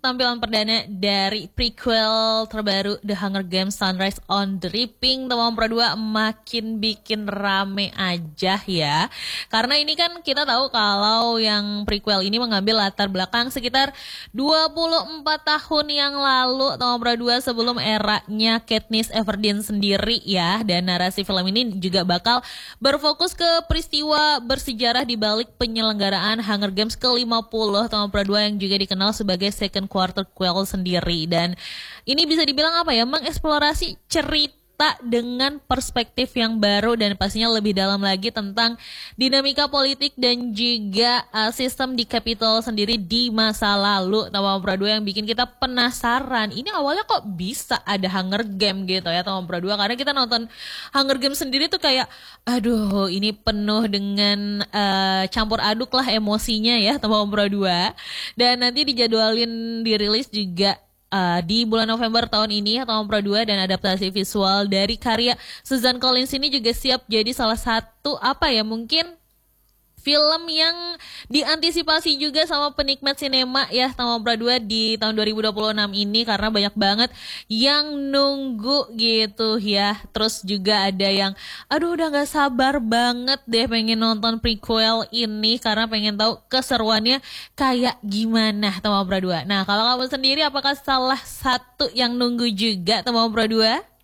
tampilan perdana dari prequel terbaru The Hunger Games Sunrise on the Reaping Teman Pro 2 makin bikin rame aja ya. Karena ini kan kita tahu kalau yang prequel ini mengambil latar belakang sekitar 24 tahun yang lalu Teman Pro 2 sebelum eranya Katniss Everdeen sendiri ya. Dan narasi film ini juga bakal berfokus ke peristiwa bersejarah di balik penyelenggaraan Hunger Games ke-50 Teman Pro 2 yang juga dikenal sebagai second quarter quell sendiri. Dan ini bisa dibilang apa ya, mengeksplorasi cerita dengan perspektif yang baru dan pastinya lebih dalam lagi tentang dinamika politik dan juga sistem di Capitol sendiri di masa lalu Teman Pro 2 yang bikin kita penasaran. Ini awalnya kok bisa ada Hunger Game gitu ya Teman Pro 2, karena kita nonton Hunger Games sendiri tuh kayak aduh ini penuh dengan campur aduk lah emosinya ya Teman Pro 2. Dan nanti dijadwalin dirilis juga di bulan November tahun ini Teman Pro 2, dan adaptasi visual dari karya Suzanne Collins ini juga siap jadi salah satu apa ya, mungkin film yang diantisipasi juga sama penikmat sinema ya Teman Pro 2 di tahun 2026 ini, karena banyak banget yang nunggu gitu ya. Terus juga ada yang aduh udah gak sabar banget deh pengen nonton prequel ini karena pengen tahu keseruannya kayak gimana Teman Pro 2. Nah kalau kamu sendiri apakah salah satu yang nunggu juga Teman Pro 2?